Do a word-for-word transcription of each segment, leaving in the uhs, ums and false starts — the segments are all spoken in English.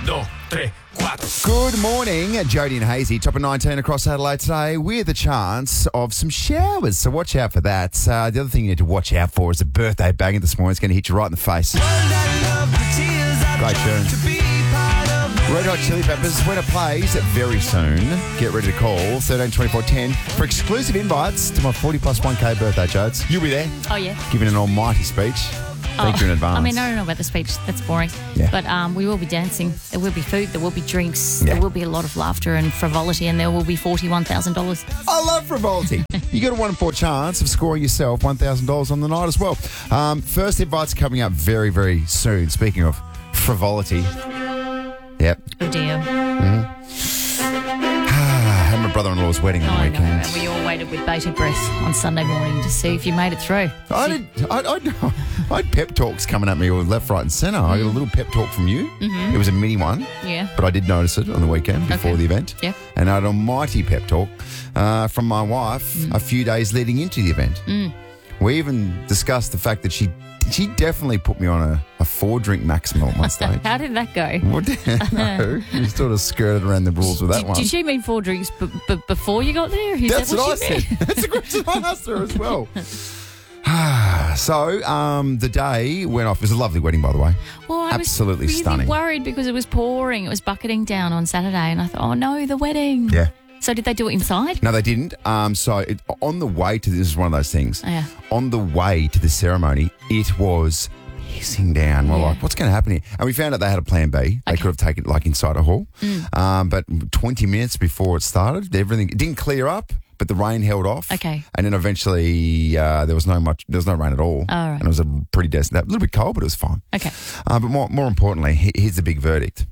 dos, tres, cuatro. Good morning, Jodie and Hazy, top of nineteen across Adelaide today with a chance of some showers, so watch out for that. Uh, the other thing you need to watch out for is a birthday banger this morning. It's going to hit you right in the face. Great tune. Red Hot Chili Peppers, when it plays very soon, get ready to call thirteen twenty-four ten for exclusive invites to my forty plus one K birthday, Jodes. You'll be there. Oh, yeah. Giving an almighty speech. Thank oh, you in advance. I mean, I don't know about the speech. That's boring. Yeah. But um, we will be dancing. There will be food. There will be drinks. Yeah. There will be a lot of laughter and frivolity, and there will be forty-one thousand dollars. I love frivolity. You got a one in four chance of scoring yourself one thousand dollars on the night as well. Um, first invite's coming up very, very soon. Speaking of frivolity. Yep. Oh, dear. I had my brother-in-law's wedding on I the know. weekend. And we all waited with bated breath on Sunday morning to see if you made it through. I did. I, I, I had pep talks coming at me left, right, and centre. I got a little pep talk from you. Mm-hmm. It was a mini one. Yeah. But I did notice it on the weekend before Okay. the event. Yeah. And I had a mighty pep talk uh, from my wife Mm. a few days leading into the event. Mm. We even discussed the fact that she she definitely put me on a, a four-drink maximum at one stage. How did that go? What did no, you sort of skirted around the rules with that Did, one. did she mean four drinks b- b- before you got there? Is That's that what, what, I she said. meant? That's a question I asked her as well. so, um, the day went off. It was a lovely wedding, by the way. Well, I Absolutely was really stunning. worried because it was pouring. It was bucketing down on Saturday, and I thought, oh no, the wedding. Yeah. So did they do it inside? No, they didn't. Um, so it, on the way to this is one of those things. Oh, yeah. On the way to the ceremony, it was pissing down. We're Yeah. like, what's going to happen here? And we found out they had a plan B. They Okay. could have taken it like inside a hall. Mm. Um, but twenty minutes before it started, everything it didn't clear up. But the rain held off. Okay. And then eventually uh, there was no much. There was no rain at all. Oh, right. And it was a pretty decent. A little bit cold, but it was fine. Okay. Uh, but more, more importantly, he- here's the big verdict.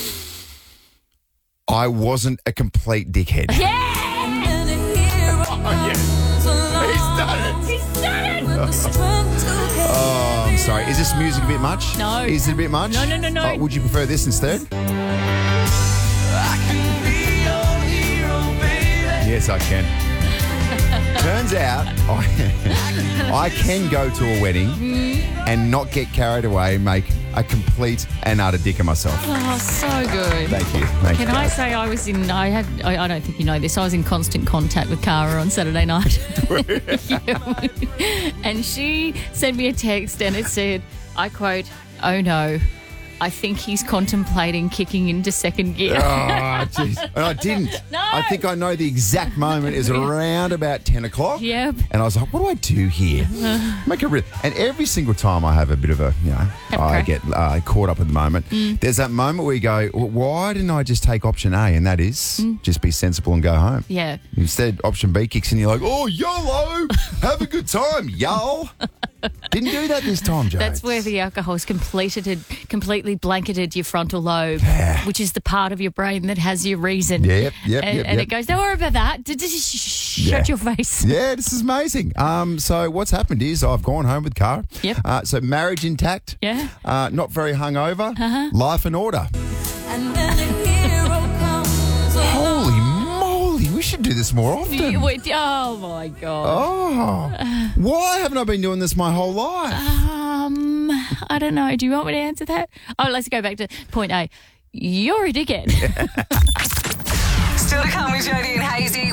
I wasn't a complete dickhead. Yeah! Oh, yes. He's done it. He's done it! Oh, I'm sorry. Is this music a bit much? No. Is it a bit much? No, no, no, no. Oh, would you prefer this instead? Yes, I can. Turns out I, I can go to a wedding and not get carried away and make a complete and utter dick of myself. Oh, so good. Thank you. Thank Can you. I guys. say I was in, I had, I, I don't think you know this, I was in constant contact with Cara on Saturday night. And she sent me a text and it said, I quote, oh no, I think he's contemplating kicking into second gear. Oh, jeez. And I didn't. No. I think I know the exact moment. It was around about ten o'clock. Yep. And I was like, what do I do here? Make a re- And every single time I have a bit of a, you know, Have I crack. get uh, caught up at the moment, Mm. there's that moment where you go, well, why didn't I just take option A? And that is Mm. just be sensible and go home. Yeah. Instead, option B kicks in, you're like, oh, YOLO, have a good time, y'all. Didn't do that this time, Joe. That's where the alcohol's completed, completely blanketed your frontal lobe, Yeah. which is the part of your brain that has your reason. Yep, yep, and, yep, and yep. it goes, don't worry about that. D- d- sh- sh- Yeah. Shut your face. Yeah, this is amazing. Um, so what's happened is I've gone home with Cara. Yep. Uh, so marriage intact. Yeah. Uh, not very hungover. Uh-huh. Life in order. Holy moly, we should do this more often. You- wait, oh, my God. Oh, why haven't I been doing this my whole life? Um, I don't know. Do you want me to answer that? Oh, let's go back to point A. You're a dickhead. Still to come with Jodie and Hazy.